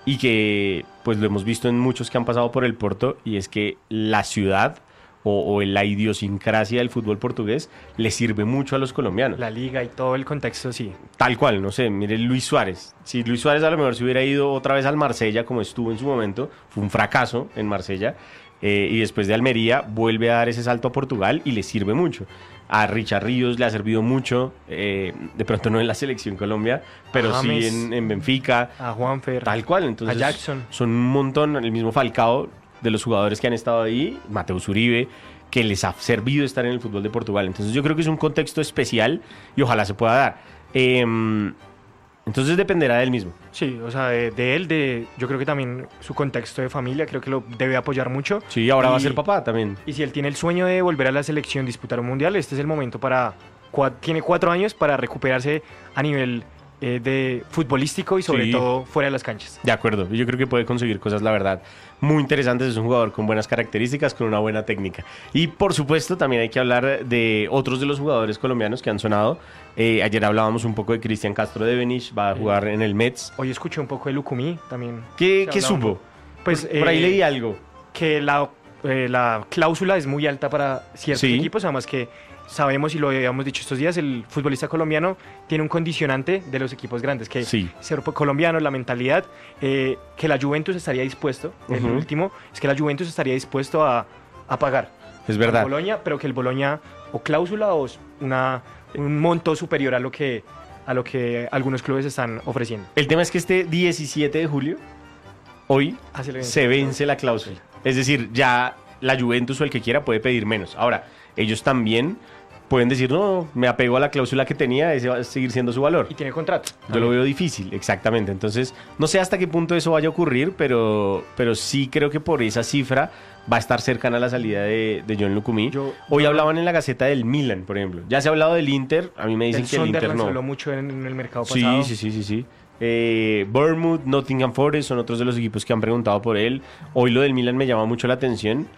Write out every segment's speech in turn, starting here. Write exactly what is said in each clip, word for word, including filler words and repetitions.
y que pues lo hemos visto en muchos que han pasado por el Porto, y es que la ciudad o, o la idiosincrasia del fútbol portugués le sirve mucho a los colombianos. La liga y todo el contexto, sí. Tal cual, no sé, mire Luis Suárez. Si Luis Suárez a lo mejor se hubiera ido otra vez al Marsella, como estuvo en su momento, fue un fracaso en Marsella, eh, y después de Almería vuelve a dar ese salto a Portugal y le sirve mucho. A Richard Ríos le ha servido mucho, eh, de pronto no en la selección Colombia, pero a James, sí en, en Benfica. A Juanfer. Tal cual, entonces a Jackson. Son un montón, el mismo Falcao, de los jugadores que han estado ahí, Mateus Uribe, que les ha servido estar en el fútbol de Portugal. Entonces yo creo que es un contexto especial y ojalá se pueda dar. Eh, entonces dependerá del mismo. Sí, o sea, de, de él, de yo creo que también su contexto de familia, creo que lo debe apoyar mucho. Sí, ahora y, va a ser papá también. Y si él tiene el sueño de volver a la selección, disputar un mundial, este es el momento para... Cua, tiene cuatro años para recuperarse a nivel eh, de futbolístico y sobre Sí. todo fuera de las canchas. De acuerdo, yo creo que puede conseguir cosas, la verdad, muy interesantes. Es un jugador con buenas características, con una buena técnica. Y por supuesto también hay que hablar de otros de los jugadores colombianos que han sonado. Eh, ayer hablábamos un poco de Cristian Castro de Benich, va a jugar en el Mets. Hoy escuché un poco de Lucumí también. ¿Qué, ¿qué hablaba un supo? poco. Pues, por, por ahí eh, leí algo. Que la, eh, la cláusula es muy alta para ciertos Sí. equipos, además que sabemos y lo habíamos dicho estos días, el futbolista colombiano tiene un condicionante de los equipos grandes, que Sí. ser colombiano, la mentalidad, eh, que la Juventus estaría dispuesto, el Ujú. último, es que la Juventus estaría dispuesto a, a pagar. Es verdad. Al Boloña, pero que el Boloña o cláusula o una, un monto superior a lo que a lo que algunos clubes están ofreciendo. El tema es que este diecisiete de julio, hoy, Ah, se le vence. se vence la cláusula. Es decir, ya la Juventus o el que quiera puede pedir menos. Ahora, ellos también pueden decir, no, me apego a la cláusula que tenía, ese va a seguir siendo su valor. Y tiene contrato. Yo lo veo difícil, exactamente. Entonces, no sé hasta qué punto eso vaya a ocurrir, pero, pero sí creo que por esa cifra va a estar cercana a la salida de, de John Lucumí. Yo- Hoy yo- hablaban en la Gaceta del Milan, por ejemplo. Ya se ha hablado del Inter, a mí me dicen El que el Inter Sunderland se habló no. mucho en, en el mercado Sí, pasado. sí, sí, sí, sí. Eh, Bournemouth, Nottingham Forest son otros de los equipos que han preguntado por él. Hoy lo del Milan me llama mucho la atención,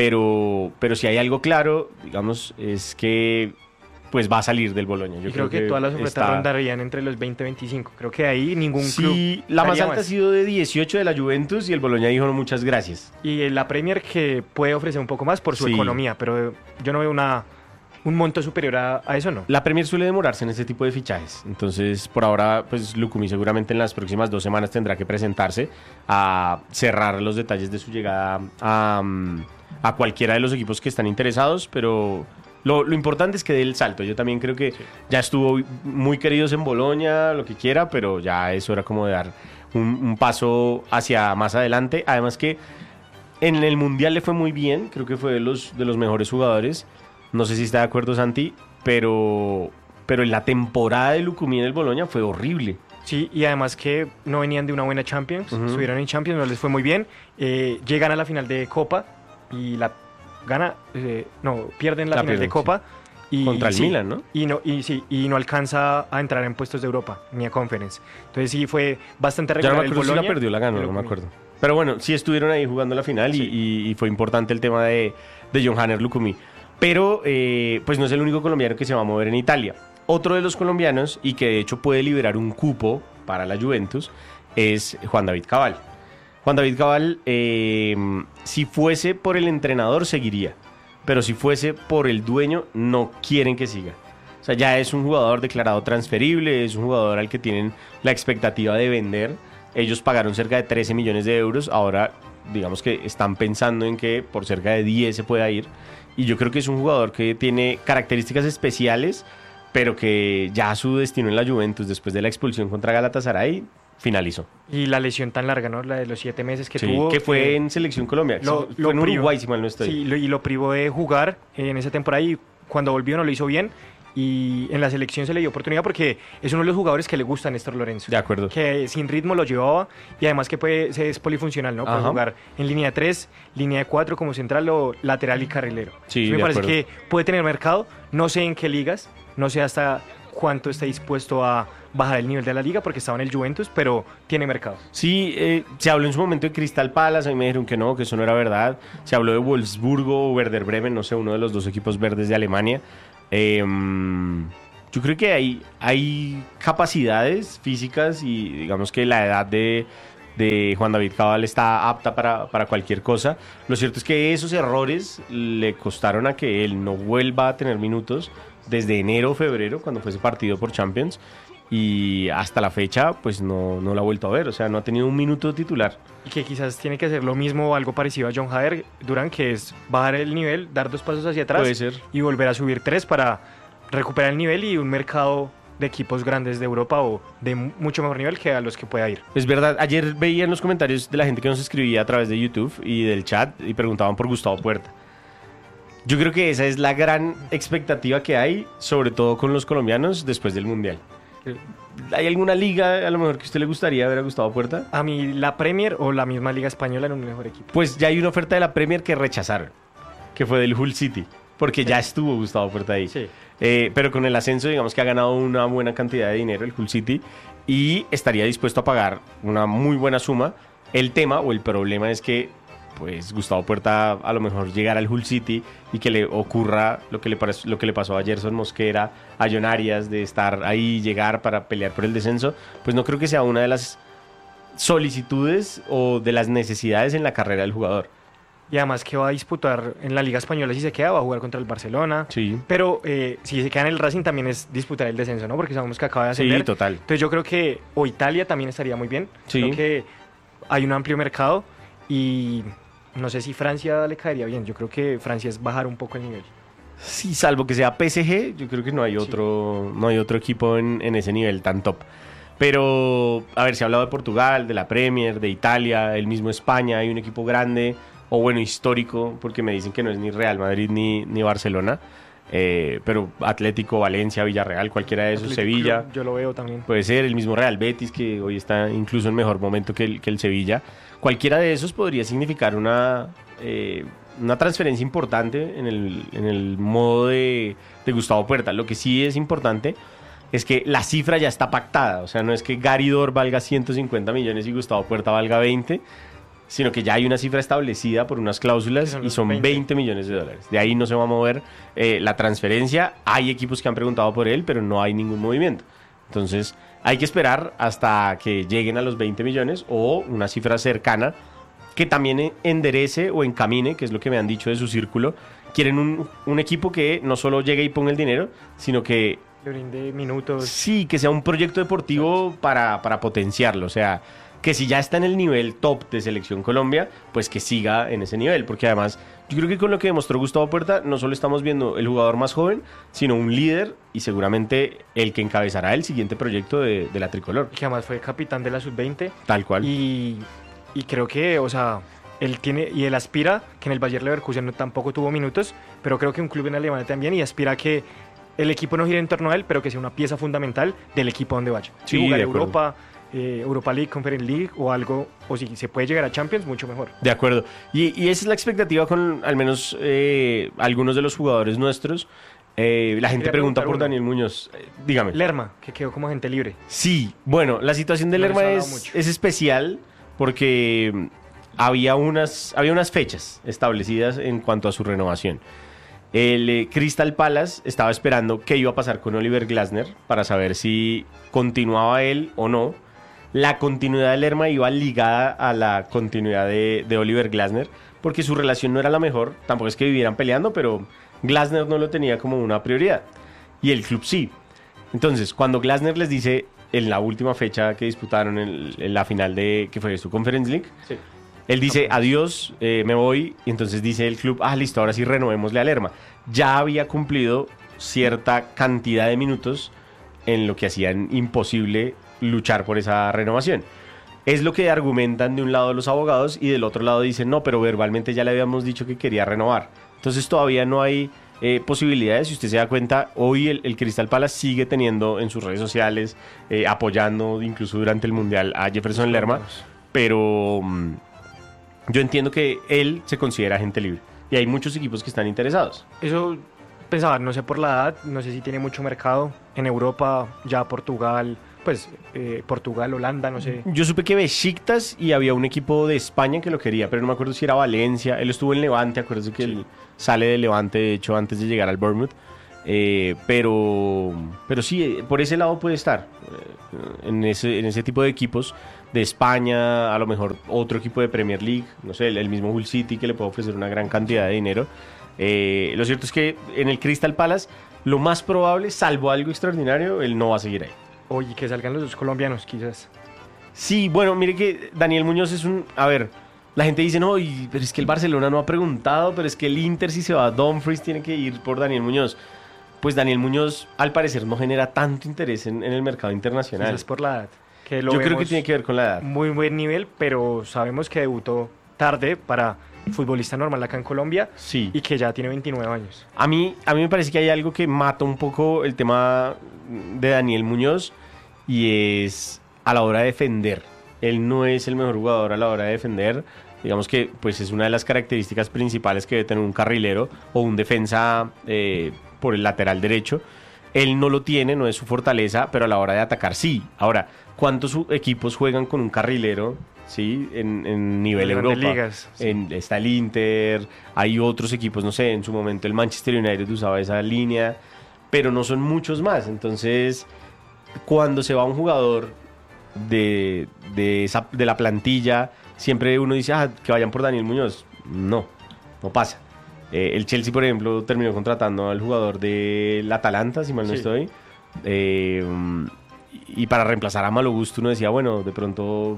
pero, pero si hay algo claro, digamos, es que pues va a salir del Boloña. Yo Y creo, que, todas las ofertas está- rondarían entre los veinte y veinticinco. Creo que ahí ningún club. Sí, la más daría alta ha sido de dieciocho de la Juventus y el Boloña dijo no, muchas gracias. Y la Premier que puede ofrecer un poco más por su Sí. economía, pero yo no veo una, un monto superior a, a eso, no. La Premier suele demorarse en este tipo de fichajes. Entonces, por ahora, pues Lucumí seguramente en las próximas dos semanas tendrá que presentarse a cerrar los detalles de su llegada a, mm, a cualquiera de los equipos que están interesados, pero lo, lo importante es que dé el salto. Yo también creo que ya estuvo muy queridos en Boloña, lo que quiera, pero ya es hora como de dar un, un paso hacia más adelante. Además que en el Mundial le fue muy bien, creo que fue de los, de los mejores jugadores. No sé si está de acuerdo Santi, pero, pero en la temporada de Lucumí en el Boloña fue horrible. Sí, y además que no venían de una buena Champions, Ujú. estuvieron en Champions, no les fue muy bien, eh, llegan a la final de Copa y la gana, eh, no, pierden la, La final pierden, de Copa. Y, Contra el sí, Milan, ¿no? Y no, y sí, y no alcanza a entrar en puestos de Europa, ni a Conference. Entonces sí fue bastante Ya no regular me el acuerdo si Boloña. la perdió o la ganó, el no me Lucumí. acuerdo. Pero bueno, sí estuvieron ahí jugando la final y- Sí. y, y fue importante el tema de, de John Hanner Lucumí. Pero eh, pues no es el único colombiano que se va a mover en Italia. Otro de los colombianos, y que de hecho puede liberar un cupo para la Juventus, es Juan David Cabal. Juan David Cabal, eh, si fuese por el entrenador, seguiría. Pero si fuese por el dueño, no quieren que siga. O sea, ya es un jugador declarado transferible, es un jugador al que tienen la expectativa de vender. Ellos pagaron cerca de trece millones de euros, ahora digamos que están pensando en que por cerca de diez se pueda ir. Y yo creo que es un jugador que tiene características especiales, pero que ya su destino en la Juventus, después de la expulsión contra Galatasaray, finalizó. Y la lesión tan larga, ¿no? La de los siete meses que Sí, tuvo. que fue eh, en Selección Colombia. lo- Sí, lo fue en privó. Uruguay, si mal no estoy. Sí, lo- y lo privó de jugar en esa temporada y cuando volvió no lo hizo bien. Y en la selección se le dio oportunidad porque es uno de los jugadores que le gusta a Néstor Lorenzo. De acuerdo. Que sin ritmo lo llevaba y además que puede, se es polifuncional, ¿no? Puede Ajá. jugar en línea de tres, línea de cuatro como central o lateral y carrilero. Sí, Entonces, me de parece acuerdo. que puede tener mercado, no sé en qué ligas, no sé hasta cuánto está dispuesto a bajar el nivel de la liga porque estaba en el Juventus, pero tiene mercado. Sí, eh, se habló en su momento de Crystal Palace, a mí me dijeron que no, que eso no era verdad. Se habló de Wolfsburgo o Werder Bremen, no sé, uno de los dos equipos verdes de Alemania. Eh, yo creo que hay, hay capacidades físicas y digamos que la edad de, de Juan David Cabal está apta para, para cualquier cosa. Lo cierto es que esos errores le costaron a que él no vuelva a tener minutos desde enero o febrero, cuando fue ese partido por Champions, y hasta la fecha pues no, no lo ha vuelto a ver, o sea, no ha tenido un minuto titular. Y que quizás tiene que hacer lo mismo o algo parecido a John Hader Durán, que es bajar el nivel, dar dos pasos hacia atrás Puede ser. y volver a subir tres para recuperar el nivel y un mercado de equipos grandes de Europa o de mucho mejor nivel que a los que pueda ir. Es verdad, ayer veía en los comentarios de la gente que nos escribía a través de YouTube y del chat y preguntaban por Gustavo Puerta. Yo creo que esa es la gran expectativa que hay, sobre todo con los colombianos después del Mundial. ¿Hay alguna liga a lo mejor que a usted le gustaría ver a Gustavo Puerta? A mí la Premier o la misma Liga Española en un mejor equipo. Pues ya hay una oferta de la Premier que rechazaron, que fue del Hull City, porque ya estuvo Gustavo Puerta ahí. Sí. Eh, pero con el ascenso, digamos que ha ganado una buena cantidad de dinero el Hull City y estaría dispuesto a pagar una muy buena suma. El tema o el problema es que pues Gustavo Puerta a lo mejor llegar al Hull City y que le ocurra lo que le, pare- lo que le pasó a Gerson Mosquera, a John Arias, de estar ahí, llegar para pelear por el descenso, pues no creo que sea una de las solicitudes o de las necesidades en la carrera del jugador. Y además que va a disputar en la Liga Española, si se queda, va a jugar contra el Barcelona. Sí. Pero eh, si se queda en el Racing también es disputar el descenso, ¿no? Porque sabemos que acaba de ascender. Sí, total. Entonces yo creo que, o Italia también estaría muy bien. Sí. Creo que hay un amplio mercado y no sé si Francia le caería bien. Yo creo que Francia es bajar un poco el nivel. Sí, salvo que sea P S G, yo creo que no hay otro, sí. no hay otro equipo en, en ese nivel tan top. Pero, a ver, se ha hablado de Portugal, de la Premier, de Italia, el mismo España, hay un equipo grande, o bueno, histórico, porque me dicen que no es ni Real Madrid ni, ni Barcelona, eh, pero Atlético, Valencia, Villarreal, cualquiera de esos, Atlético Sevilla. Club, yo lo veo también. Puede ser el mismo Real Betis, que hoy está incluso en mejor momento que el, que el Sevilla. Cualquiera de esos podría significar una, eh, una transferencia importante en el, en el modo de, de Gustavo Puerta. Lo que sí es importante es que la cifra ya está pactada. O sea, no es que Gary Dor valga ciento cincuenta millones y Gustavo Puerta valga veinte, sino que ya hay una cifra establecida por unas cláusulas son y son veinte. veinte millones de dólares. De ahí no se va a mover eh, la transferencia. Hay equipos que han preguntado por él, pero no hay ningún movimiento. Entonces hay que esperar hasta que lleguen a los veinte millones o una cifra cercana que también enderece o encamine, que es lo que me han dicho de su círculo. Quieren un, un equipo que no solo llegue y ponga el dinero, sino que le brinde minutos. Sí, que sea un proyecto deportivo para, para potenciarlo. O sea, que si ya está en el nivel top de Selección Colombia, pues que siga en ese nivel. Porque además, yo creo que con lo que demostró Gustavo Puerta, no solo estamos viendo el jugador más joven, sino un líder y seguramente el que encabezará el siguiente proyecto de, de la tricolor. Que además fue capitán de la sub veinte. Tal cual. Y, y creo que, o sea, él tiene, y él aspira, que en el Bayer Leverkusen no, tampoco tuvo minutos, pero creo que un club en Alemania también, y aspira que el equipo no gire en torno a él, pero que sea una pieza fundamental del equipo donde vaya. Sí, si jugar de acuerdo. Europa, eh, Europa League, Conference League o algo, o si se puede llegar a Champions, mucho mejor. De acuerdo. Y, y esa es la expectativa con al menos eh, algunos de los jugadores nuestros. Eh, la gente Quería pregunta por uno. Daniel Muñoz. Eh, dígame. Lerma, que quedó como agente libre. Sí, bueno, la situación de No Lerma les ha dado es, mucho. es especial porque había unas, había unas fechas establecidas en cuanto a su renovación. El eh, Crystal Palace estaba esperando qué iba a pasar con Oliver Glasner para saber si continuaba él o no. La continuidad de Lerma iba ligada a la continuidad de, de Oliver Glasner, porque su relación no era la mejor. Tampoco es que vivieran peleando, pero Glasner no lo tenía como una prioridad. Y el club sí. Entonces, cuando Glasner les dice en la última fecha que disputaron en, en la final de, que fue su Conference League, Sí. él dice, adiós, eh, me voy. Y entonces dice el club, ah, listo, ahora sí renovémosle a Lerma. Ya había cumplido cierta cantidad de minutos en lo que hacían imposible luchar por esa renovación. Es lo que argumentan de un lado los abogados y del otro lado dicen, no, pero verbalmente ya le habíamos dicho que quería renovar. Entonces todavía no hay eh, posibilidades. Si usted se da cuenta, hoy el, el Crystal Palace sigue teniendo en sus redes sociales, eh, apoyando incluso durante el Mundial a Jefferson Lerma, pero mm, yo entiendo que él se considera agente libre y hay muchos equipos que están interesados. Eso pensaba, no sé por la edad, no sé si tiene mucho mercado. En Europa, ya Portugal, pues eh, Portugal, Holanda, no sé. Yo supe que Besiktas y había un equipo de España que lo quería, pero no me acuerdo si era Valencia. Él estuvo en Levante, acuérdese que sí. Él sale de Levante, de hecho, antes de llegar al Bournemouth. Eh, pero, pero sí, por ese lado puede estar. Eh, en, ese, en ese tipo de equipos de España, a lo mejor otro equipo de Premier League, no sé, el, el mismo Hull City que le puede ofrecer una gran cantidad de dinero. Eh, lo cierto es que en el Crystal Palace, lo más probable, salvo algo extraordinario, él no va a seguir ahí. Oye, que salgan los dos colombianos, quizás. Sí, bueno, mire que Daniel Muñoz es un... A ver, la gente dice, no, y, pero es que el Barcelona no ha preguntado, pero es que el Inter, si se va a Dumfries, tiene que ir por Daniel Muñoz. Pues Daniel Muñoz, al parecer, no genera tanto interés en, en el mercado internacional. Quizás por la edad. Que lo Yo creo que vemos tiene que ver con la edad. muy buen nivel, pero sabemos que debutó tarde para futbolista normal acá en Colombia. Sí. Y que ya tiene veintinueve años. A mí, a mí me parece que hay algo que mata un poco el tema de Daniel Muñoz y es a la hora de defender. Él no es el mejor jugador a la hora de defender. Digamos que pues es una de las características principales que debe tener un carrilero o un defensa eh, por el lateral derecho. Él no lo tiene, no es su fortaleza, pero a la hora de atacar sí. Ahora, ¿cuántos equipos juegan con un carrilero? Sí, en, en nivel En Europa. ligas, sí. En, está el Inter, hay otros equipos, no sé, en su momento el Manchester United usaba esa línea, pero no son muchos más. Entonces, cuando se va un jugador de, de, esa, de la plantilla, siempre uno dice, ah, que vayan por Daniel Muñoz. No, no pasa. Eh, el Chelsea, por ejemplo, terminó contratando al jugador del Atalanta, si mal no Sí. estoy. Eh, y para reemplazar a Malo Gusto uno decía, bueno, de pronto,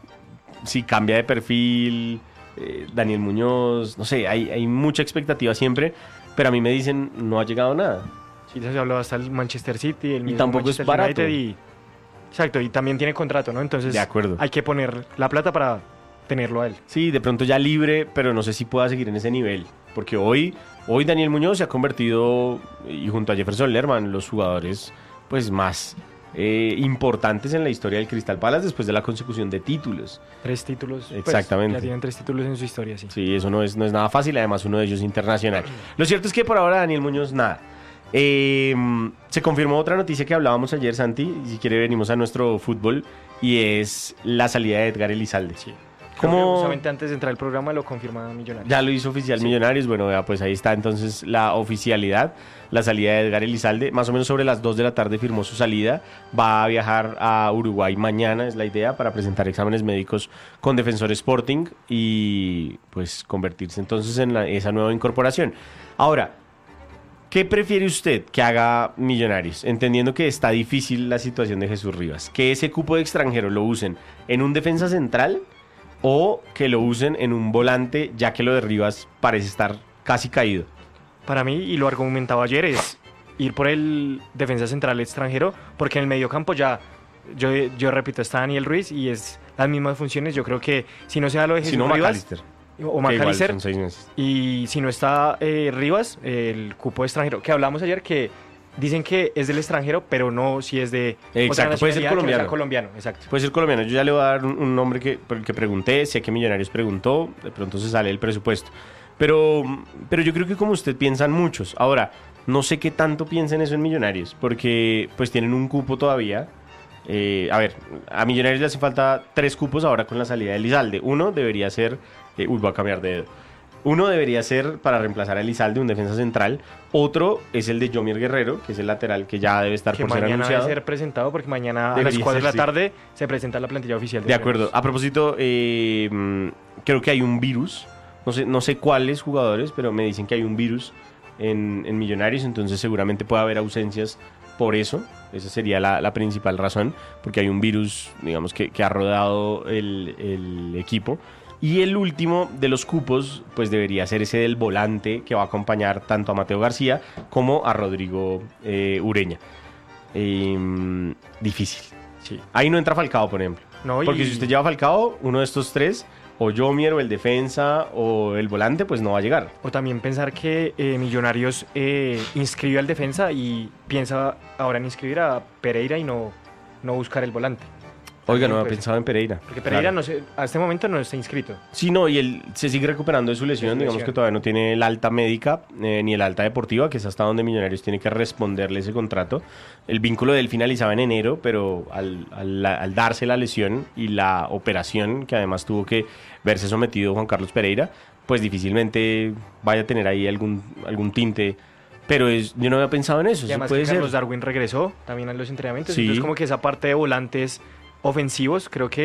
si cambia de perfil, eh, Daniel Muñoz, no sé, hay, hay mucha expectativa siempre, pero a mí me dicen, no ha llegado nada. Sí, ya se habló hasta el Manchester City, el mismo tampoco es Manchester barato. United y, exacto, y también tiene contrato, ¿no? Entonces De acuerdo. hay que poner la plata para tenerlo a él. Sí, de pronto ya libre, pero no sé si pueda seguir en ese nivel. Porque hoy, hoy Daniel Muñoz se ha convertido, y junto a Jefferson Lerman, los jugadores pues más eh, importantes en la historia del Crystal Palace después de la consecución de títulos. Tres títulos. pues, Exactamente. ya tienen tres títulos en su historia, sí. Sí, eso no es, no es nada fácil, además uno de ellos internacional. Lo cierto es que por ahora Daniel Muñoz nada. Eh, se confirmó otra noticia que hablábamos ayer, Santi, y si quiere venimos a nuestro fútbol, y es la salida de Edgar Elizalde. Sí. ¿Cómo? Justamente antes de entrar al programa lo confirma Millonarios. Ya lo hizo oficial Sí. Millonarios, bueno, ya, pues ahí está entonces la oficialidad, la salida de Edgar Elizalde, más o menos sobre las dos de la tarde firmó su salida, va a viajar a Uruguay mañana, es la idea, para presentar exámenes médicos con Defensor Sporting y pues convertirse entonces en la- esa nueva incorporación. Ahora, ¿qué prefiere usted que haga Millonarios? Entendiendo que está difícil la situación de Jesús Rivas, que ese cupo de extranjero lo usen en un defensa central o que lo usen en un volante, ya que lo de Rivas parece estar casi caído. Para mí, y lo argumentaba ayer, es ir por el defensa central extranjero, porque en el mediocampo ya, yo, yo repito, está Daniel Ruiz y es las mismas funciones. Yo creo que si no se da lo de Jesús Si no, Rivas McAllister. o que igual McAllister, son seis meses. y si no está eh, Rivas, el cupo extranjero, que hablamos ayer, que dicen que es del extranjero, pero no si es de Exacto, otra puede ser nacionalidad que no sea colombiano. colombiano, exacto. Puede ser colombiano. Yo ya le voy a dar un, un nombre que, por el que pregunté. Sé que Millonarios preguntó. De pronto se sale el presupuesto. Pero, pero yo creo que como usted piensan muchos. Ahora, no sé qué tanto piensen eso en Millonarios. Porque pues tienen un cupo todavía. Eh, a ver, a Millonarios le hace falta tres cupos ahora con la salida de Elizalde. Uno debería ser... Eh, uy, voy a cambiar de dedo. Uno debería ser para reemplazar a Elizalde, un defensa central. Otro es el de Yomir Guerrero, que es el lateral que ya debe estar Que por ser mañana anunciado. debe ser presentado, porque mañana a Debería las cuatro de la ser, sí. tarde se presenta la plantilla oficial. De acuerdo. A propósito, eh, mm, creo que hay un virus. No sé, no sé cuáles jugadores, pero me dicen que hay un virus en, en Millonarios, entonces seguramente puede haber ausencias por eso. Esa sería la, la principal razón, porque hay un virus, digamos, que, que ha rodado el, el equipo. Y el último de los cupos, pues debería ser ese del volante que va a acompañar tanto a Mateo García como a Rodrigo eh, Ureña. Eh, difícil. Sí. Ahí no entra Falcao, por ejemplo. No, y- Porque si usted lleva a Falcao, uno de estos tres, o Yomier, o el defensa, o el volante, pues no va a llegar. O también pensar que eh, Millonarios eh, inscribe al defensa y piensa ahora en inscribir a Pereira y no, no buscar el volante. Oiga, no También, había pues, pensado en Pereira. Porque Pereira Claro. no se, a este momento no está inscrito. Sí, no, y él se sigue recuperando de su lesión. De su Digamos lesión. que todavía no tiene el alta médica eh, ni el alta deportiva, que es hasta donde Millonarios tiene que responderle ese contrato. El vínculo de él finalizaba en enero, pero al, al- al darse la lesión y la operación, que además tuvo que verse sometido Juan Carlos Pereira, pues difícilmente vaya a tener ahí algún, algún tinte. Pero es, yo no había pensado en eso. Y Eso además puede que ser. Carlos Darwin regresó también a los entrenamientos. Sí. Entonces como que esa parte de volantes ofensivos creo que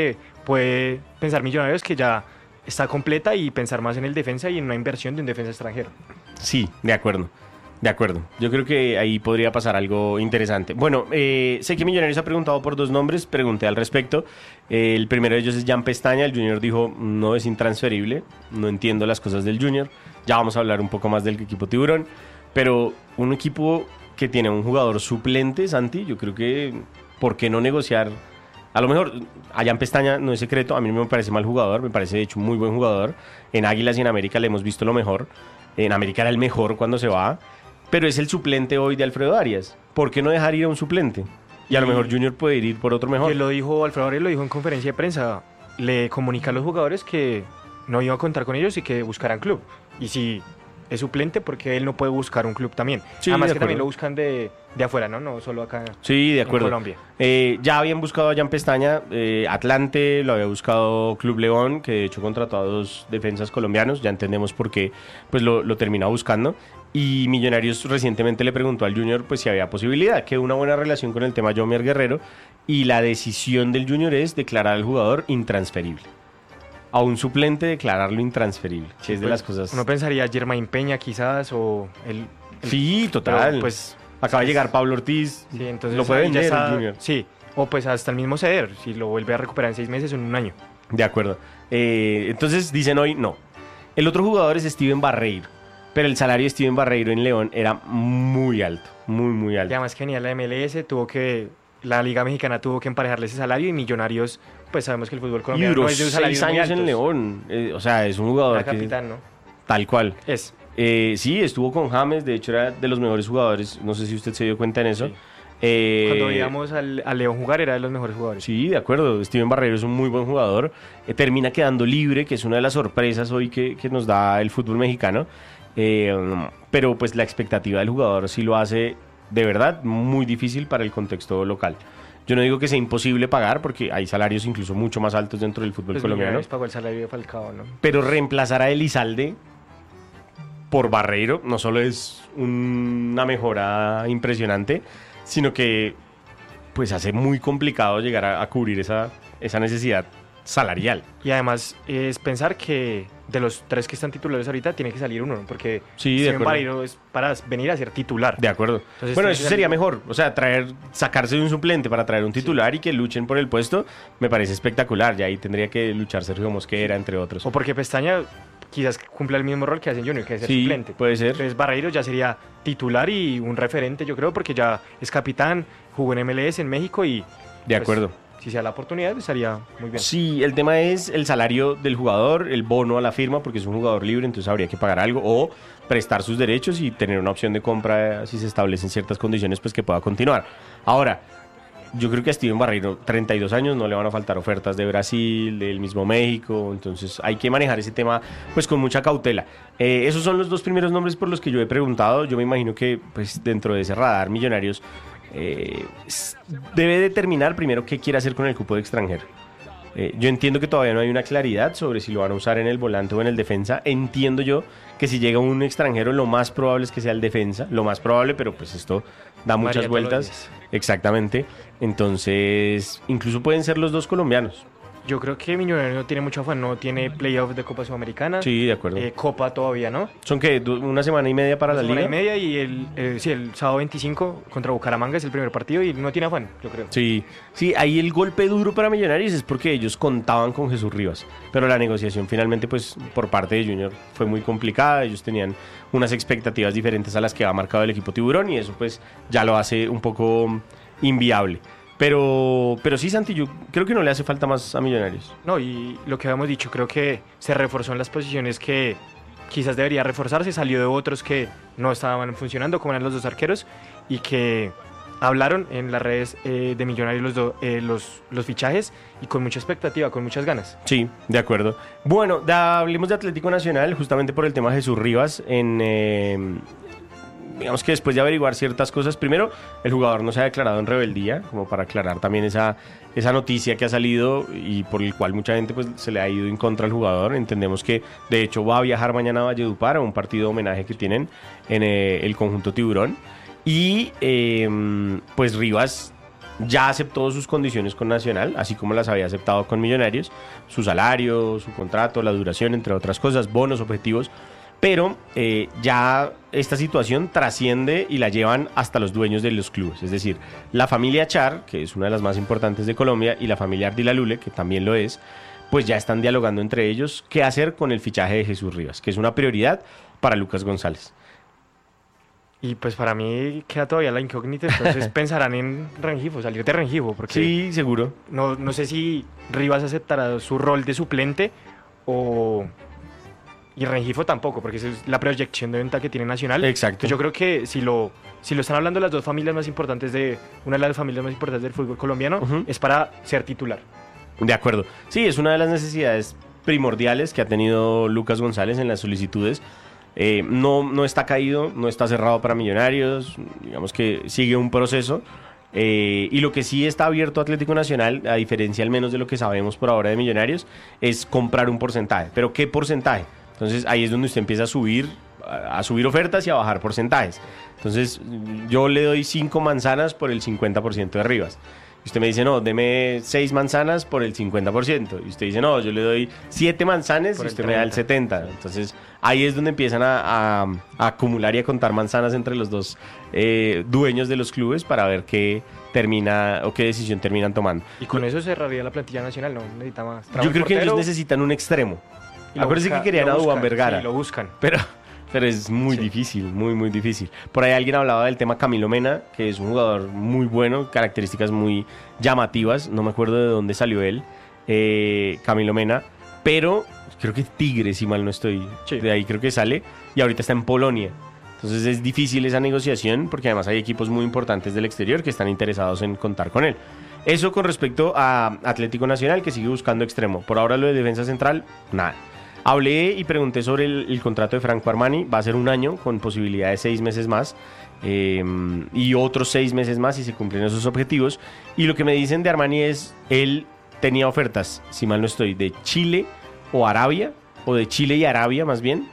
puede pensar Millonarios que ya está completa y pensar más en el defensa y en una inversión de un defensa extranjero. Sí, de acuerdo. De acuerdo. Yo creo que ahí podría pasar algo interesante. Bueno, eh, sé que Millonarios ha preguntado por dos nombres, pregunté al respecto. Eh, el primero de ellos es Jan Pestaña. El Junior dijo, no es intransferible, no entiendo las cosas del Junior. Ya vamos a hablar un poco más del equipo Tiburón. Pero un equipo que tiene un jugador suplente, Santi, yo creo que, ¿por qué no negociar? A lo mejor, a Jan Pestaña no es secreto, a mí no me parece mal jugador, me parece de hecho un muy buen jugador. En Águilas y en América le hemos visto lo mejor. En América era el mejor cuando se va. Pero es el suplente hoy de Alfredo Arias. ¿Por qué no dejar ir a un suplente? Y a lo mejor Junior puede ir por otro mejor. Que lo dijo Alfredo Arias, lo dijo en conferencia de prensa. Le comunica a los jugadores que no iba a contar con ellos y que buscaran club. Y si es suplente, porque él no puede buscar un club también. Sí, además que también lo buscan de, de afuera, ¿no? No solo acá sí, de acuerdo. en Colombia. Eh, ya habían buscado a Jan Pestaña, eh, Atlante, lo había buscado Club León, que de hecho contrató a dos defensas colombianos. Ya entendemos por qué pues lo, lo terminó buscando. Y Millonarios recientemente le preguntó al Junior pues si había posibilidad, que una buena relación con el tema Yomer Guerrero, y la decisión del Junior es declarar al jugador intransferible. A un suplente declararlo intransferible, que sí, es de pues, las cosas... Uno pensaría Germain Peña quizás, o el... el sí, total. Pero, pues, acaba de llegar Pablo Ortiz, sí, entonces lo puede vender está, el Junior. Sí, o pues hasta el mismo ceder, si lo vuelve a recuperar en seis meses o en un año. De acuerdo. Eh, entonces dicen hoy no. El otro jugador es Steven Barreiro. Pero el salario de Steven Barreiro en León era muy alto, muy, muy alto. Y además que venía la M L S, tuvo que, la Liga Mexicana tuvo que emparejarle ese salario y Millonarios, pues sabemos que el fútbol colombiano no es de un salario seis años muy en León, eh, o sea, es un jugador Era capitán, que, ¿no? Tal cual. Es. Eh, sí, estuvo con James, de hecho era de los mejores jugadores, no sé si usted se dio cuenta en eso. Sí. Eh, Cuando veíamos al, a León jugar era de los mejores jugadores. Sí, de acuerdo. Steven Barreiro es un muy buen jugador. Eh, termina quedando libre, que es una de las sorpresas hoy que, que nos da el fútbol mexicano. Eh, pero pues la expectativa del jugador sí lo hace de verdad muy difícil para el contexto local. Yo no digo que sea imposible pagar, porque hay salarios incluso mucho más altos dentro del fútbol Pues colombiano. Pagó el salario de Falcao, ¿no? Pero reemplazar a Elizalde por Barreiro no solo es una mejora impresionante, sino que pues hace muy complicado llegar a, a cubrir esa, esa necesidad salarial. Y además es pensar que de los tres que están titulares ahorita tiene que salir uno, ¿no? Porque sí, de Steven Barreiro es para venir a ser titular. De acuerdo. Entonces, bueno, eso sería mejor, o sea, traer, sacarse de un suplente para traer un titular, sí, y que luchen por el puesto, me parece espectacular. Y ahí tendría que luchar Sergio Mosquera, entre otros. O porque Pestaña quizás cumpla el mismo rol que hace en Junior, que es ser sí, suplente. Puede ser. Entonces Barreiro ya sería titular y un referente, yo creo, porque ya es capitán, jugó en M L S en México y... De acuerdo. Pues, si se da la oportunidad, estaría muy bien. Sí, el tema es el salario del jugador, el bono a la firma, porque es un jugador libre, entonces habría que pagar algo, o prestar sus derechos y tener una opción de compra si se establecen ciertas condiciones, pues que pueda continuar. Ahora, yo creo que a Steven Barreiro, treinta y dos años, no le van a faltar ofertas de Brasil, del mismo México, entonces hay que manejar ese tema pues con mucha cautela. Eh, esos son los dos primeros nombres por los que yo he preguntado. Yo me imagino que pues dentro de ese radar Millonarios eh, debe determinar primero qué quiere hacer con el cupo de extranjero. Eh, yo entiendo que todavía no hay una claridad sobre si lo van a usar en el volante o en el defensa. Entiendo yo que si llega un extranjero lo más probable es que sea el defensa, lo más probable, pero pues esto da muchas María vueltas. Exactamente. Entonces, incluso pueden ser los dos colombianos. Yo creo que Millonarios no tiene mucho afán, no tiene playoff de Copa Sudamericana. Sí, de acuerdo. Eh, Copa todavía, ¿no? ¿Son qué? ¿Una semana y media para Una la semana liga? y media y el, eh, sí, el sábado veinticinco contra Bucaramanga es el primer partido y no tiene afán, yo creo. Sí, sí, ahí el golpe duro para Millonarios es porque ellos contaban con Jesús Rivas, pero la negociación finalmente pues por parte de Junior fue muy complicada. Ellos tenían unas expectativas diferentes a las que ha marcado el equipo Tiburón y eso pues ya lo hace un poco inviable. Pero, pero sí, Santi, yo creo que no le hace falta más a Millonarios. No, y lo que habíamos dicho, creo que se reforzó en las posiciones que quizás debería reforzarse, salió de otros que no estaban funcionando, como eran los dos arqueros, y que hablaron en las redes eh, de Millonarios los, do, eh, los, los fichajes y con mucha expectativa, con muchas ganas. Sí, de acuerdo. Bueno, da, hablemos de Atlético Nacional, justamente por el tema de Jesús Rivas. En, eh, digamos que después de averiguar ciertas cosas, primero, el jugador no se ha declarado en rebeldía, como para aclarar también esa, esa noticia que ha salido y por el cual mucha gente pues, se le ha ido en contra al jugador. Entendemos que, de hecho, va a viajar mañana a Valledupar a un partido de homenaje que tienen en eh, el conjunto Tiburón. Y, eh, pues, Rivas ya aceptó sus condiciones con Nacional, así como las había aceptado con Millonarios, su salario, su contrato, la duración, entre otras cosas, bonos, objetivos, pero eh, ya esta situación trasciende y la llevan hasta los dueños de los clubes, es decir, la familia Char, que es una de las más importantes de Colombia, y la familia Ardila Lule, que también lo es, pues ya están dialogando entre ellos qué hacer con el fichaje de Jesús Rivas, que es una prioridad para Lucas González. Y pues para mí queda todavía la incógnita, entonces pensarán en Rengifo, salir de Rengifo, porque Sí, seguro. no, no sé si Rivas aceptará su rol de suplente o... Y Rengifo tampoco, porque esa es la proyección de venta que tiene Nacional. Exacto. Entonces yo creo que si lo, si lo están hablando las dos familias más importantes de... Una de las familias más importantes del fútbol colombiano, Ujú. es para ser titular. De acuerdo. Sí, es una de las necesidades primordiales que ha tenido Lucas González en las solicitudes. Eh, no, no está caído, no está cerrado para Millonarios, digamos que sigue un proceso. Eh, y lo que sí está abierto Atlético Nacional, a diferencia al menos de lo que sabemos por ahora de Millonarios, es comprar un porcentaje. ¿Pero qué porcentaje? Entonces ahí es donde usted empieza a subir, a, a subir ofertas y a bajar porcentajes. Entonces yo le doy cinco manzanas por el cincuenta por ciento de Rivas. Y usted me dice, no, deme seis manzanas por el cincuenta por ciento. Y usted dice, no, yo le doy siete manzanas Por y el usted me da el setenta por ciento. Entonces, ahí es donde empiezan a, a- a acumular y a contar manzanas entre los dos eh, dueños de los clubes para ver qué termina o qué decisión terminan tomando. Y con eso cerraría la plantilla nacional, no necesita más. Trajo Yo el creo que ellos portero necesitan un extremo. y lo Acuérdense busca- que querían lo a Duván buscan, Vergara. Sí, lo buscan. Pero, pero es muy Sí. difícil, muy, muy difícil. Por ahí alguien hablaba del tema Camilo Mena, que es un jugador muy bueno, características muy llamativas. No me acuerdo de dónde salió él, eh, Camilo Mena. Pero creo que Tigre, si mal no estoy. Sí. De ahí creo que sale. Y ahorita está en Polonia. Entonces es difícil esa negociación porque además hay equipos muy importantes del exterior que están interesados en contar con él. Eso con respecto a Atlético Nacional, que sigue buscando extremo. Por ahora lo de defensa central, nada. Hablé y pregunté sobre el, el contrato de Franco Armani. Va a ser un año con posibilidad de seis meses más. eh, y otros seis meses más si se cumplen esos objetivos. Y lo que me dicen de Armani es, él tenía ofertas, si mal no estoy, de Chile o Arabia, o de Chile y Arabia más bien.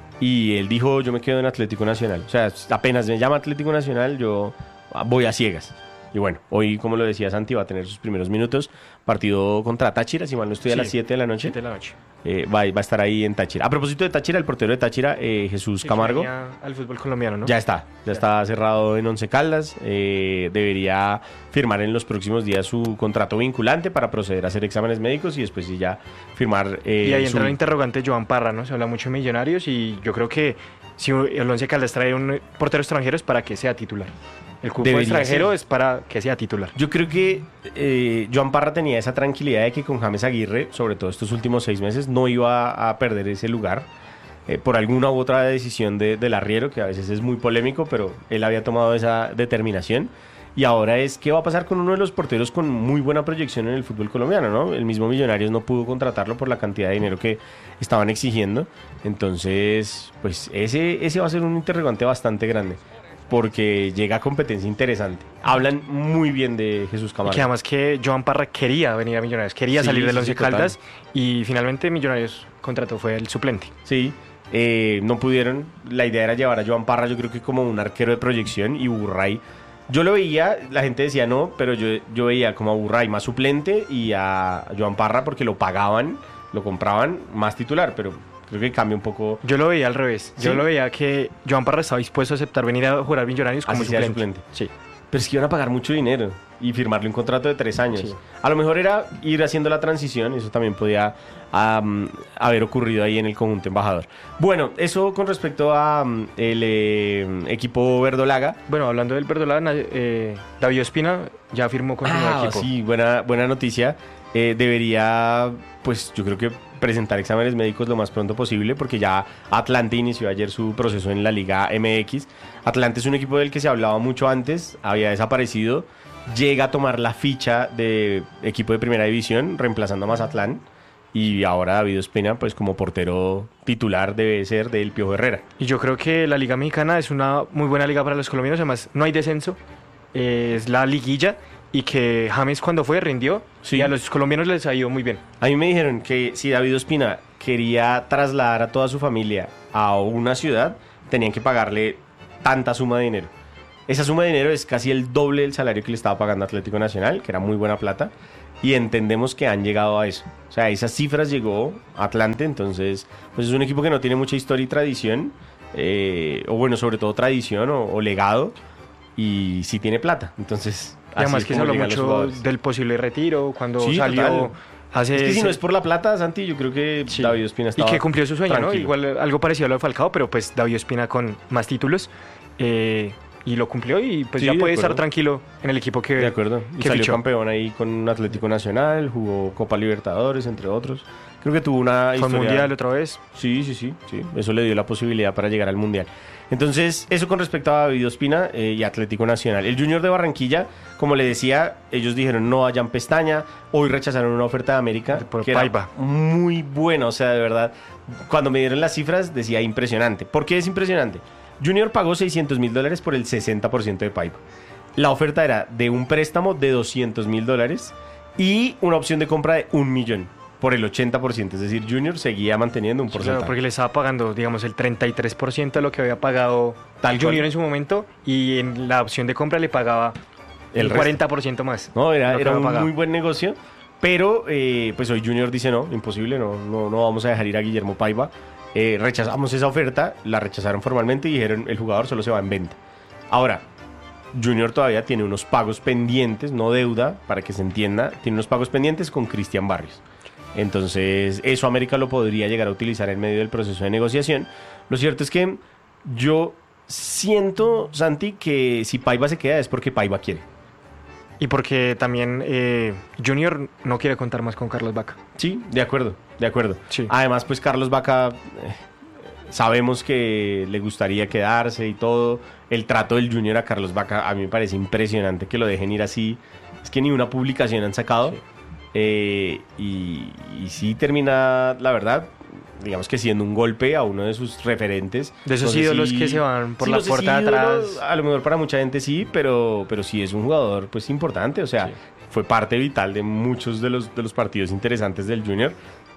Y él dijo, yo me quedo en Atlético Nacional. O sea, apenas me llama Atlético Nacional, yo voy a ciegas. Y bueno, hoy, como lo decía Santi, va a tener sus primeros minutos. Partido contra Táchira, si mal no estoy, a Sí, las siete de la noche. siete de la noche. Eh, va, va a estar ahí en Táchira. A propósito de Táchira, el portero de Táchira, eh, Jesús Sí, que Camargo, venía al fútbol colombiano, ¿no? ya está. Ya está cerrado en Once Caldas. Eh, debería firmar en los próximos días su contrato vinculante para proceder a hacer exámenes médicos y después sí ya firmar eh, Y ahí su... entra el interrogante Joan Parra, ¿no? Se habla mucho de Millonarios y yo creo que si el Once Caldas trae un portero extranjero es para que sea titular. El cupo Debería extranjero ser. es para que sea titular. Yo creo que eh, Joan Parra tenía esa tranquilidad de que con James Aguirre, sobre todo estos últimos seis meses, no iba a, a perder ese lugar eh, por alguna u otra decisión de, del arriero, que a veces es muy polémico, pero él había tomado esa determinación. Y ahora es qué va a pasar con uno de los porteros con muy buena proyección en el fútbol colombiano, ¿no? El mismo Millonarios no pudo contratarlo por la cantidad de dinero que estaban exigiendo. Entonces, pues ese, ese va a ser un interrogante bastante grande, porque llega competencia interesante. Hablan muy bien de Jesús Y Camargo. que además que Joan Parra quería venir a Millonarios, quería Sí, salir del sí, Once sí, total. Caldas y finalmente Millonarios contrató, fue el suplente. Sí, eh, no pudieron. La idea era llevar a Joan Parra, yo creo que como un arquero de proyección, y Burray. Yo lo veía, la gente decía no, pero yo, yo veía como a Burray más suplente y a Joan Parra porque lo pagaban, lo compraban más titular, pero creo que cambia un poco. Yo lo veía al revés. Yo ¿Sí? lo veía que Joan Parra estaba dispuesto a aceptar venir a jugar Millonarios como Así sea suplente. suplente. Sí. Pero es que iban a pagar mucho dinero y firmarle un contrato de tres años. Sí. A lo mejor era ir haciendo la transición, eso también podía am, haber ocurrido ahí en el conjunto embajador. Bueno, eso con respecto a am, el eh, equipo verdolaga. Bueno, hablando del Verdolaga, eh, David Ospina ya firmó con su nuevo Ah, equipo. sí, buena, buena noticia. Eh, debería, pues yo creo que presentar exámenes médicos lo más pronto posible, porque ya Atlante inició ayer su proceso en la Liga M X. Atlante es un equipo del que se hablaba mucho antes, había desaparecido, llega a tomar la ficha de equipo de primera división, reemplazando a Mazatlán, y ahora David Ospina, pues como portero titular debe ser del Piojo Herrera. Y yo creo que la Liga Mexicana es una muy buena liga para los colombianos, además no hay descenso, eh, es la liguilla, y que James cuando fue rindió, Sí. y a los colombianos les ha ido muy bien. A mí me dijeron que si David Ospina quería trasladar a toda su familia a una ciudad, tenían que pagarle tanta suma de dinero. Esa suma de dinero es casi el doble del salario que le estaba pagando Atlético Nacional, que era muy buena plata, y entendemos que han llegado a eso. O sea, esas cifras llegó Atlante, entonces pues es un equipo que no tiene mucha historia y tradición, eh, o bueno, sobre todo tradición o, o legado, y sí tiene plata, entonces... Y además que se habló mucho del posible retiro, cuando sí, salió... Total. Hace es que si ese... no es por la plata, Santi, yo creo que sí. David Ospina estaba y que cumplió su sueño, tranquilo. ¿no? Igual algo parecido a lo de Falcao, pero pues David Ospina con más títulos, eh, y lo cumplió y pues sí, ya puede acuerdo. estar tranquilo en el equipo que De acuerdo, y que salió fichó. campeón ahí con Atlético Nacional, jugó Copa Libertadores, entre otros. Creo que tuvo una Fue historia... Mundial otra vez. Sí, sí, sí, sí, eso le dio la posibilidad para llegar al Mundial. Entonces, eso con respecto a David Ospina eh, y Atlético Nacional. El Junior de Barranquilla, como le decía, ellos dijeron no hayan pestaña. Hoy rechazaron una oferta de América Por que Paiva. era muy buena, o sea, de verdad. Cuando me dieron las cifras decía impresionante. ¿Por qué es impresionante? Junior pagó seiscientos mil dólares por el sesenta por ciento de Paiva. La oferta era de un préstamo de doscientos mil dólares y una opción de compra de un millón por el ochenta por ciento. Es decir, Junior seguía manteniendo un Sí, porcentaje. claro, porque le estaba pagando, digamos, el treinta y tres por ciento de lo que había pagado Tal Junior cual. en su momento, y en la opción de compra le pagaba El el resto. cuarenta por ciento más. No, era, lo que era había un pagado. muy buen negocio, pero eh, pues hoy Junior dice no, imposible, no, no, no vamos a dejar ir a Guillermo Paiva. Eh, rechazamos esa oferta, la rechazaron formalmente y dijeron el jugador solo se va en venta. Ahora, Junior todavía tiene unos pagos pendientes, no deuda, para que se entienda, tiene unos pagos pendientes con Cristian Barrios. Entonces, eso América lo podría llegar a utilizar en medio del proceso de negociación. Lo cierto es que yo siento, Santi, que si Paiva se queda es porque Paiva quiere. Y porque también eh, Junior no quiere contar más con Carlos Vaca. Sí, de acuerdo, de acuerdo. Sí. Además, pues Carlos Vaca, eh, sabemos que le gustaría quedarse y todo. El trato del Junior a Carlos Vaca, a mí me parece impresionante que lo dejen ir así. Es que ni una publicación han sacado. Sí. Eh, y, y sí termina, la verdad, digamos que siendo un golpe a uno de sus referentes. De esos No sé ídolos si- que se van por sí, la no sé puerta si de atrás. ídolos, a lo mejor para mucha gente sí, pero, pero sí es un jugador pues importante. O sea, Sí. fue parte vital de muchos de los, de los partidos interesantes del Junior.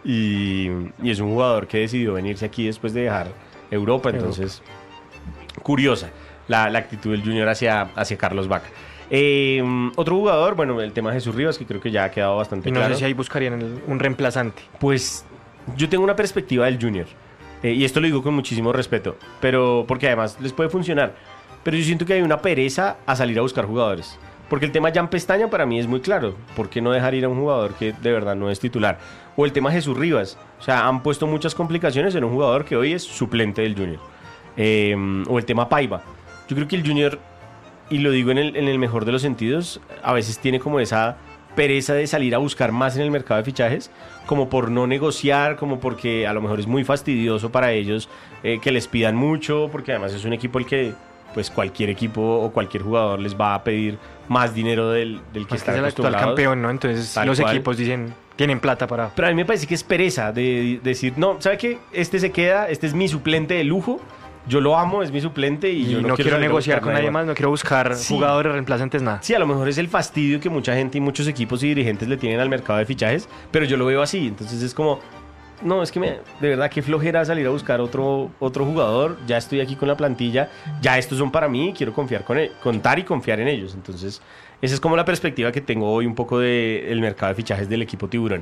Y, y es un jugador que decidió venirse aquí después de dejar Europa. Entonces, curiosa la, la actitud del Junior hacia, hacia Carlos Vaca. Eh, otro jugador, bueno, el tema de Jesús Rivas, que creo que ya ha quedado bastante Y no claro. sé si ahí buscarían el- un reemplazante. Pues yo tengo una perspectiva del Junior, eh, y esto lo digo con muchísimo respeto, pero porque además les puede funcionar. Pero yo siento que hay una pereza a salir a buscar jugadores. Porque el tema Jan Pestaña para mí es muy claro. ¿Por qué no dejar ir a un jugador que de verdad no es titular? O el tema Jesús Rivas. O sea, han puesto muchas complicaciones en un jugador que hoy es suplente del Junior. Eh, o el tema Paiva. Yo creo que el Junior, y lo digo en el, en el mejor de los sentidos, a veces tiene como esa pereza de salir a buscar más en el mercado de fichajes, como por no negociar, como porque a lo mejor es muy fastidioso para ellos eh, que les pidan mucho, porque además es un equipo el que pues cualquier equipo o cualquier jugador les va a pedir más dinero del, del que Más que están es el actual acostumbrados. campeón, ¿no? Entonces Tal los cual. equipos dicen, tienen plata para... Pero a mí me parece que es pereza de, de decir, no, ¿sabe qué? Este se queda, este es mi suplente de lujo, yo lo amo, es mi suplente y, Y yo no, quiero salir a negociar buscar con nadie más, no quiero buscar Sí. jugadores reemplazantes, nada. Sí, a lo mejor es el fastidio que mucha gente y muchos equipos y dirigentes le tienen al mercado de fichajes, pero yo lo veo así, entonces es como, no, es que me, de verdad qué flojera salir a buscar otro, otro jugador, ya estoy aquí con la plantilla, ya estos son para mí, quiero confiar con él, contar y confiar en ellos, entonces esa es como la perspectiva que tengo hoy un poco del mercado de fichajes del equipo Tiburón.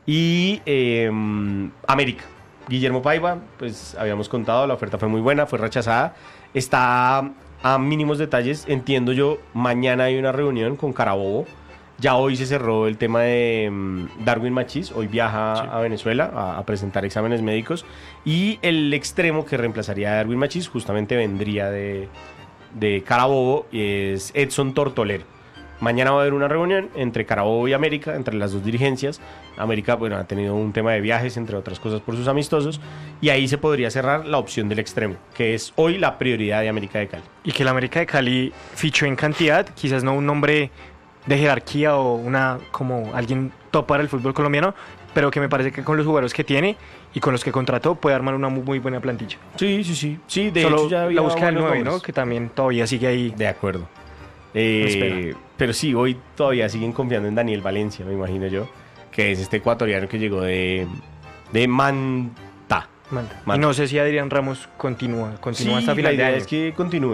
Y eh, América. Guillermo Paiva, pues habíamos contado, la oferta fue muy buena, fue rechazada. Está a mínimos detalles, entiendo yo, mañana hay una reunión con Carabobo. Ya hoy se cerró el tema de um, Darwin Machís, hoy viaja Sí. a Venezuela a, a presentar exámenes médicos. Y el extremo que reemplazaría a Darwin Machís justamente vendría de, de Carabobo, y es Edson Tortolero. Mañana va a haber una reunión entre Carabobo y América, entre las dos dirigencias. América, bueno, ha tenido un tema de viajes, entre otras cosas, por sus amistosos. Y ahí se podría cerrar la opción del extremo, que es hoy la prioridad de América de Cali. Y que el América de Cali fichó en cantidad, quizás no un nombre de jerarquía o una como alguien top para el fútbol colombiano, pero que me parece que con los jugadores que tiene y con los que contrató puede armar una muy, muy buena plantilla. Sí, sí, sí. Sí, de Solo hecho ya había la búsqueda del buenos nueve, ¿no? nombres. Que también todavía sigue ahí. De acuerdo. Eh, Espera. pero sí, hoy todavía siguen confiando en Daniel Valencia, me imagino yo, que es este ecuatoriano que llegó de, de Manta. Manda. Manda. Y no sé si Adrián Ramos continúa, continúa Sí, hasta la final de idea año. es que continúe,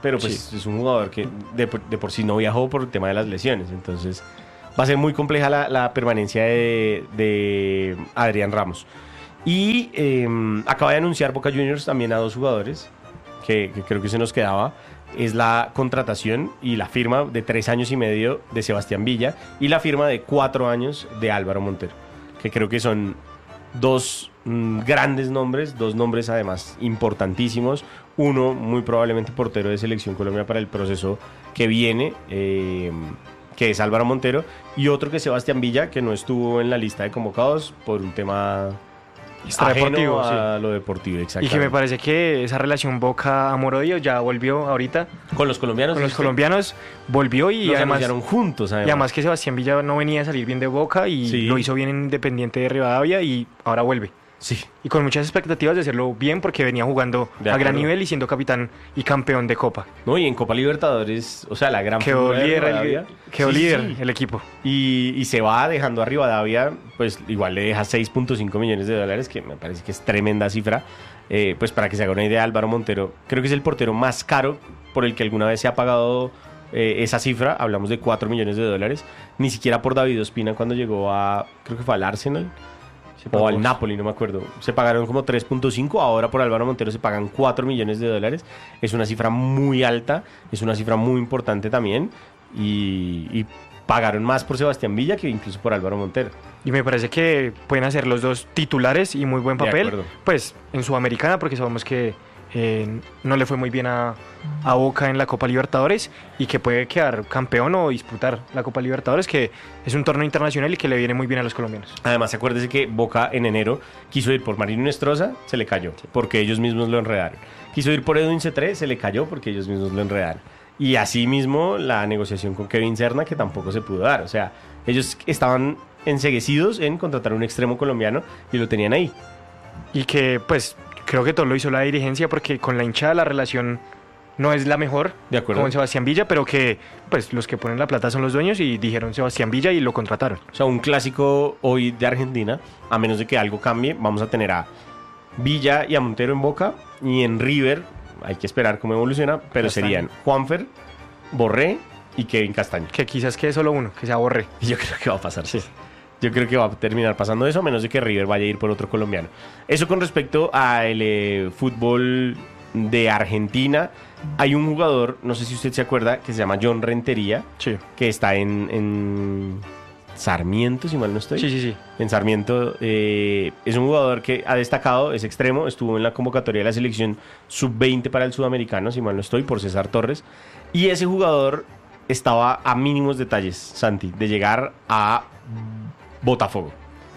pero pues Sí. es un jugador que de, por- de por sí no viajó por el tema de las lesiones. Entonces va a ser muy compleja la, la permanencia de, de Adrián Ramos. Y eh, acaba de anunciar Boca Juniors también a dos jugadores que, que creo que se nos quedaba. Es la contratación y la firma de tres años y medio de Sebastián Villa y la firma de cuatro años de Álvaro Montero, que creo que son dos mm, grandes nombres, dos nombres además importantísimos. Uno, muy probablemente portero de Selección Colombia para el proceso que viene, eh, que es Álvaro Montero, y otro que es Sebastián Villa, que no estuvo en la lista de convocados por un tema Extradeportivo, ajeno a lo deportivo, Y exactamente. que me parece que esa relación Boca-Amorodio ya volvió ahorita Con los colombianos. con los ¿sí? colombianos, volvió y Los además, anunciaron juntos, y además. además que Sebastián Villa no venía a salir bien de Boca y Sí. lo hizo bien en Independiente de Rivadavia y ahora vuelve. Sí. Y con muchas expectativas de hacerlo bien porque venía jugando De a gran acuerdo. nivel y siendo capitán y campeón de Copa. No, y en Copa Libertadores, o sea, la gran Quedó figura de líder, Rivadavia. el, quedó Sí, sí, líder sí. el equipo. Y, y se va dejando a Rivadavia, pues igual le deja seis punto cinco millones de dólares, que me parece que es tremenda cifra. Eh, pues para que se haga una idea, Álvaro Montero, creo que es el portero más caro por el que alguna vez se ha pagado eh, esa cifra. Hablamos de cuatro millones de dólares. Ni siquiera por David Ospina cuando llegó a, creo que fue al Arsenal. O al Napoli, no me acuerdo. Se pagaron como tres punto cinco, ahora por Álvaro Montero se pagan cuatro millones de dólares. Es una cifra muy alta, es una cifra muy importante también. Y, y pagaron más por Sebastián Villa que incluso por Álvaro Montero. Y me parece que pueden hacer los dos titulares y muy buen De papel. acuerdo. Pues en Sudamericana, porque sabemos que eh, no le fue muy bien a, a Boca en la Copa Libertadores y que puede quedar campeón o disputar la Copa Libertadores, que es un torneo internacional y que le viene muy bien a los colombianos. Además, acuérdese que Boca en enero quiso ir por Marino Nestroza, se le cayó, porque ellos mismos lo enredaron. Quiso ir por Edwin Cetré, se le cayó porque ellos mismos lo enredaron. Y asimismo la negociación con Kevin Serna, que tampoco se pudo dar. O sea, ellos estaban enceguecidos en contratar un extremo colombiano y lo tenían ahí. Y que pues creo que todo lo hizo la dirigencia porque con la hinchada la relación no es la mejor De acuerdo. con Sebastián Villa, pero que pues los que ponen la plata son los dueños y dijeron Sebastián Villa y lo contrataron. O sea, un clásico hoy de Argentina, a menos de que algo cambie, vamos a tener a Villa y a Montero en Boca, y en River, hay que esperar cómo evoluciona, pero Castaño. serían Juanfer, Borré y Kevin Castaño. Que quizás quede solo uno, que se aborre. Y yo creo que va a pasar, sí. Yo creo que va a terminar pasando eso, a menos de que River vaya a ir por otro colombiano. Eso con respecto al eh, fútbol de Argentina. Hay un jugador, no sé si usted se acuerda, que se llama John Rentería, Sí, que está en, en Sarmiento, si mal no estoy. sí, sí, sí. En Sarmiento, eh, es un jugador que ha destacado, es extremo, estuvo en la convocatoria de la selección sub veinte para el sudamericano, si mal no estoy, por César Torres. Y ese jugador estaba a mínimos detalles, Santi, de llegar a Botafogo.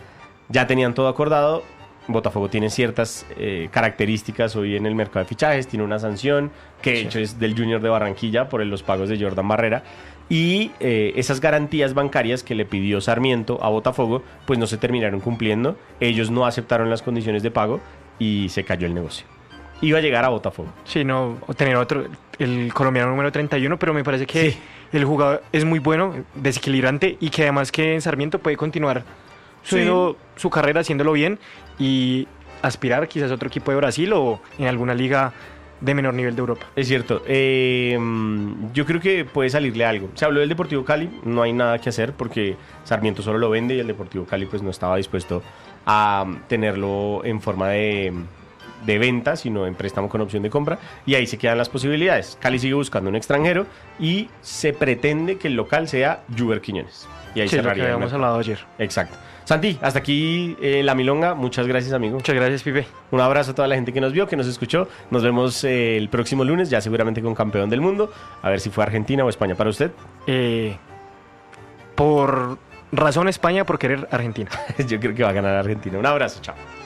Ya tenían todo acordado. Botafogo tiene ciertas eh, características hoy en el mercado de fichajes, tiene una sanción que de Sí. hecho es del Junior de Barranquilla por el- los pagos de Jordan Barrera, y eh, esas garantías bancarias que le pidió Sarmiento a Botafogo pues no se terminaron cumpliendo. Ellos no aceptaron las condiciones de pago y se cayó el negocio. Iba a llegar a Botafogo. Sí, no, o tener otro, el colombiano número treinta y uno, pero me parece que Sí. el jugador es muy bueno, desequilibrante y que además que en Sarmiento puede continuar Sí. su, su carrera haciéndolo bien y aspirar quizás a otro equipo de Brasil o en alguna liga de menor nivel de Europa. Es cierto. Eh, yo creo que puede salirle algo. Se habló del Deportivo Cali, no hay nada que hacer porque Sarmiento solo lo vende y el Deportivo Cali pues no estaba dispuesto a tenerlo en forma de, de venta, sino en préstamo con opción de compra, y ahí se quedan las posibilidades. Cali sigue buscando un extranjero y se pretende que el local sea Juber Quiñones. Y ahí Sí, lo que cerraría el habíamos mercado. hablado ayer. Exacto. Santi, hasta aquí eh, La Milonga. Muchas gracias, amigo. Muchas gracias, Pipe. Un abrazo a toda la gente que nos vio, que nos escuchó. Nos vemos eh, el próximo lunes, ya seguramente con campeón del mundo. A ver si fue Argentina o España para usted. Eh, por razón España, por querer Argentina. Yo creo que va a ganar Argentina. Un abrazo, chao.